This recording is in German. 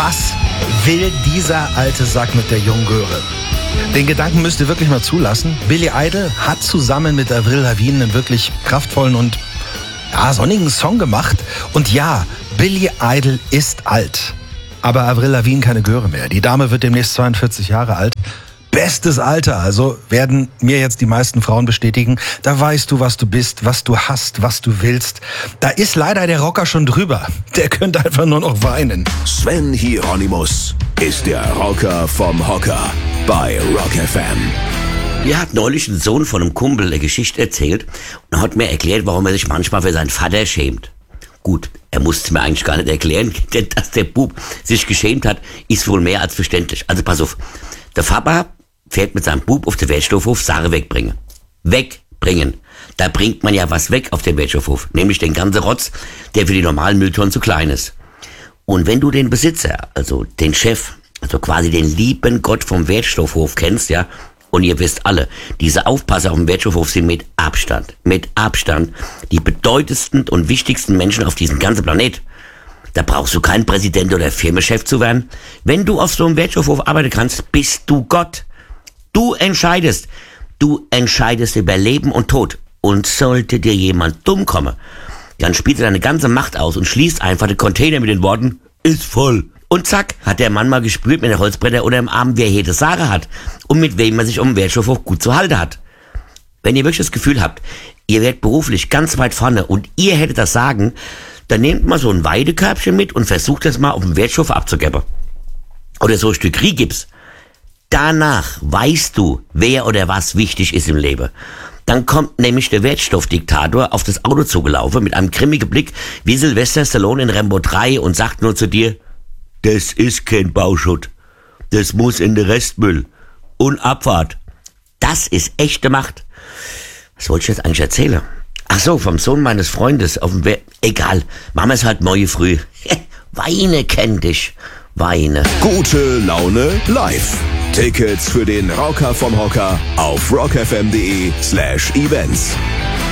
Was will dieser alte Sack mit der jungen Göre? Den Gedanken müsst ihr wirklich mal zulassen. Billy Idol hat zusammen mit Avril Lavigne einen wirklich kraftvollen und sonnigen Song gemacht. Und ja, Billy Idol ist alt. Aber Avril Lavigne keine Göre mehr. Die Dame wird demnächst 42 Jahre alt. Bestes Alter, also werden mir jetzt die meisten Frauen bestätigen. Da weißt du, was du bist, was du hast, was du willst. Da ist leider der Rocker schon drüber. Der könnte einfach nur noch weinen. Sven Hieronymus ist der Rocker vom Hocker bei Rock FM. Mir hat neulich ein Sohn von einem Kumpel eine Geschichte erzählt und hat mir erklärt, warum er sich manchmal für seinen Vater schämt. Gut, er musste es mir eigentlich gar nicht erklären, denn dass der Bub sich geschämt hat, ist wohl mehr als verständlich. Also pass auf, der Papa fährt mit seinem Bub auf den Wertstoffhof Sache wegbringen. Wegbringen. Da bringt man ja was weg auf dem Wertstoffhof, nämlich den ganzen Rotz, der für die normalen Mülltonnen zu klein ist. Und wenn du den Besitzer, also den Chef, also quasi den lieben Gott vom Wertstoffhof kennst, ja, und ihr wisst alle, diese Aufpasser auf dem Wertstoffhof sind mit Abstand die bedeutendsten und wichtigsten Menschen auf diesem ganzen Planet. Da brauchst du kein Präsident oder Firmenchef zu werden. Wenn du auf so einem Wertstoffhof arbeiten kannst, bist du Gott. Du entscheidest über Leben und Tod. Und sollte dir jemand dumm kommen, dann spielt er deine ganze Macht aus und schließt einfach den Container mit den Worten, ist voll. Und zack, hat der Mann mal gespürt mit der Holzbretter oder im Arm, wer hier das Sache hat und mit wem man sich um den Wertstoffhof gut zu halten hat. Wenn ihr wirklich das Gefühl habt, ihr werdet beruflich ganz weit vorne und ihr hättet das Sagen, dann nehmt mal so ein Weidekörbchen mit und versucht das mal auf dem Wertstoff abzugeben. Oder so ein Stück Riegips. Danach weißt du, wer oder was wichtig ist im Leben. Dann kommt nämlich der Wertstoffdiktator auf das Auto zugelaufen mit einem grimmigen Blick wie Sylvester Stallone in Rambo 3 und sagt nur zu dir, das ist kein Bauschutt. Das muss in den Restmüll. Und Abfahrt. Das ist echte Macht. Was wollte ich jetzt eigentlich erzählen? Ach so, vom Sohn meines Freundes auf dem egal, machen wir es halt morgen früh. Weine kenn dich. Weine. Gute Laune live. Tickets für den Rocker vom Hocker auf rockfm.de/events.